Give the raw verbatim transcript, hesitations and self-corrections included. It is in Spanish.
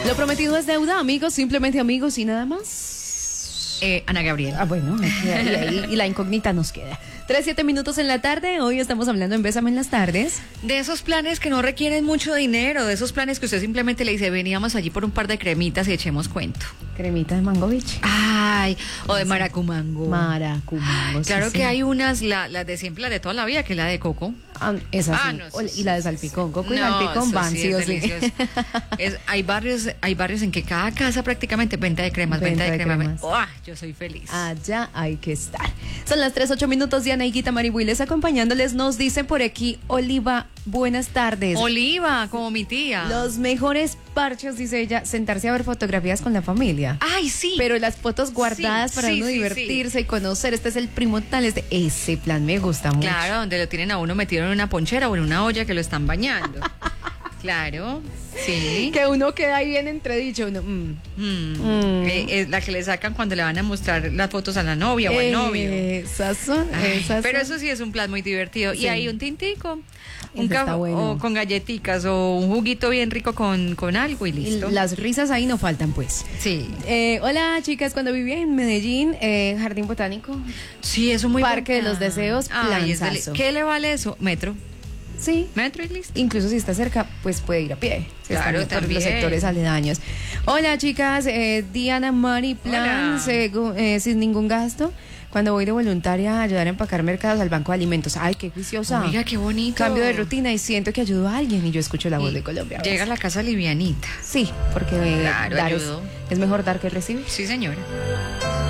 Lo prometido es deuda, amigos, simplemente amigos y nada más. Eh, Ana Gabriela. Ah, bueno, y, y, y la incógnita nos queda. Tres, siete minutos en la tarde. Hoy estamos hablando en Bésame en las tardes. De esos planes que no requieren mucho dinero, de esos planes que usted simplemente le dice, veníamos allí por un par de cremitas y echemos cuento. Cremita de mango biche. Ay, o de maracumango. Maracumango. Claro sí, que sí. hay unas, la, la de siempre, la de toda la vida, que es la de coco. Ah, esa Ah, sí. no, O- sí, y la de sí, salpicón. sí. Coco y No, salpicón eso van, sí sí es o sí. delicioso. Es, hay barrios, hay barrios en que cada casa prácticamente venta de cremas, venta, Venta de, de cremas. cremas. ¡Uah! Yo soy feliz. Allá hay que estar. Son las tres, ocho minutos. Diana y Guita Maribuiles acompañándoles. Nos dicen por aquí, Oliva, buenas tardes. Oliva, como mi tía. Los mejores parches, dice ella, sentarse a ver fotografías con la familia. Ay, sí. Pero las fotos guardadas Sí, para sí, uno sí, divertirse y conocer, este es el primo tal, este, ese plan me gusta mucho. Claro, donde lo tienen a uno metido en una ponchera o en una olla que lo están bañando. Claro, sí. Que uno queda ahí bien entredicho, uno, mm. Mm. Mm. Eh, es la que le sacan cuando le van a mostrar las fotos a la novia o al novio. Esas son, Ay, esas pero son. eso sí es un plan muy divertido. Sí. Y hay un tintico, un Ese está café bueno. o con galletitas o un juguito bien rico con, con algo y Y listo. las risas ahí no faltan, pues. Sí. Eh, hola, chicas, cuando vivía en Medellín, eh, Jardín Botánico. Sí, es un muy Parque buen de los plan. Deseos, Ay, es planzazo. deli- ¿Qué le vale eso? Metro. Sí. Metro y listo. Incluso si está cerca, pues puede ir a pie. Si Claro, está por también. los sectores aledaños. Hola, chicas. Eh, Diana Mari Plan, Hola. segu- eh, sin ningún gasto. Cuando voy de voluntaria a ayudar a empacar mercados al Banco de Alimentos. Ay, qué juiciosa. Oiga, qué bonito. Cambio de rutina y siento que ayudo a alguien y yo escucho la voz Y de Colombia. Llega a la casa livianita. Sí, porque eh, Claro, dar es, ayudo. es mejor dar que recibir. Sí, señora.